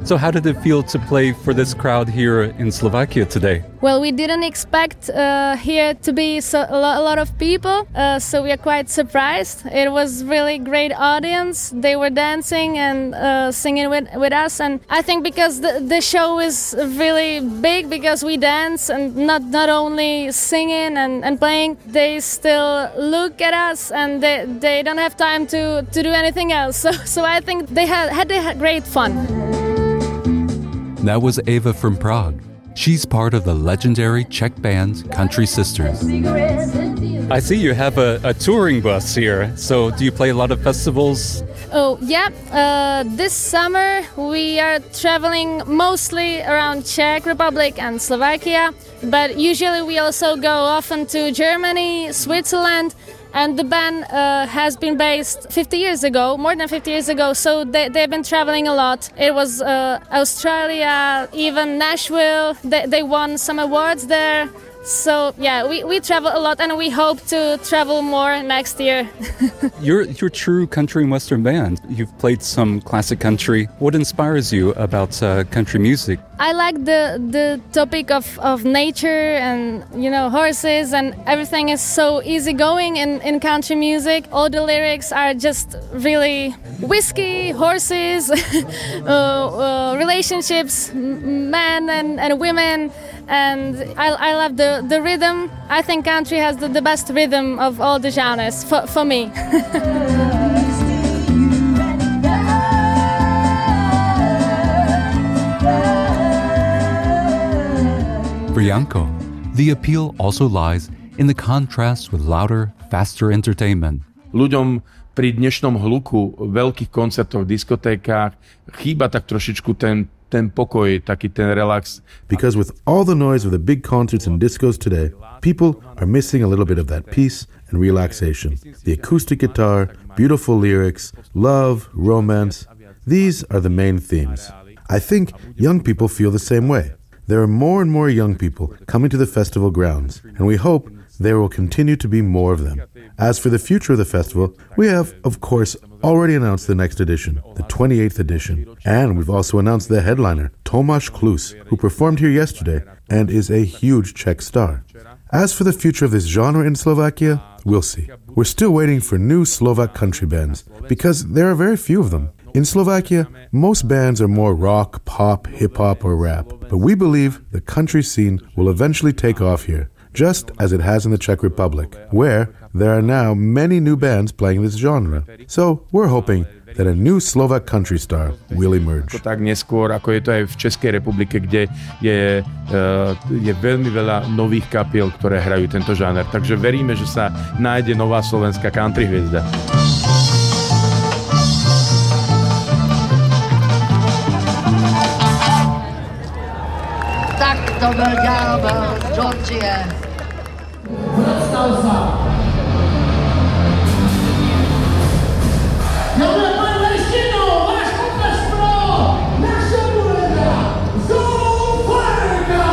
So how did it feel to play for this crowd here in Slovakia today? Well, we didn't expect here to be a lot of people, so we are quite surprised. It was really great audience. They were dancing and singing with us, and I think because the show is really big, because we dance and not only singing and playing, they still look at us and they don't have time to do anything else. So I think they had great fun. That was Eva from Prague. She's part of the legendary Czech band Country Sisters. I see you have a touring bus here. So do you play a lot of festivals? Oh, yeah. This summer we are traveling mostly around Czech Republic and Slovakia. But usually we also go often to Germany, Switzerland. And the band has been based 50 years ago, more than 50 years ago, so they've been traveling a lot. It was Australia, even Nashville. They won some awards there. So yeah, we travel a lot, and we hope to travel more next year. You're a true country and western band. You've played some classic country. What inspires you about country music? I like the topic of nature and, horses, and everything is so easygoing in country music. All the lyrics are just really whiskey, horses, relationships, men and women. And I love the rhythm. I think country has the best rhythm of all the genres for me. For Janko, the appeal also lies in the contrast with louder, faster entertainment. Ľuďom pri dnešnom hluku, veľkých koncertoch, diskotékách chýba tak trošičku ten pokoj, taký ten relax. Because with all the noise of the big concerts and discos today, people are missing a little bit of that peace and relaxation. The acoustic guitar, beautiful lyrics, love, romance, these are the main themes. I think young people feel the same way. There are more and more young people coming to the festival grounds, and we hope there will continue to be more of them. As for the future of the festival, we have, of course, already announced the next edition, the 28th edition. And we've also announced the headliner, Tomáš Klus, who performed here yesterday and is a huge Czech star. As for the future of this genre in Slovakia, we'll see. We're still waiting for new Slovak country bands, because there are very few of them. In Slovakia, most bands are more rock, pop, hip-hop, or rap. But we believe the country scene will eventually take off here, just as it has in the Czech Republic, where there are now many new bands playing this genre. So we're hoping that a new Slovak country star will emerge. Tak neskôr, ako je to aj v Českej republike, kde je veľmi veľa nových kapiel, ktoré hrajú tento žáner. Takže veríme, že sa nájde nová slovenská country hviezda. Tak to byl ďábel z Georgie. Představ se. Tohle pane Štino, váš otec pro naše budega Zoofarka!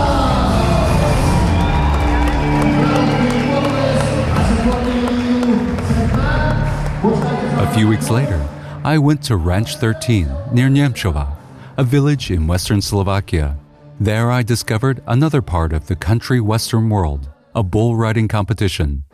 A few weeks later, I went to Ranch 13 near Němčova, a village in western Slovakia. There I discovered another part of the country western world, a bull riding competition.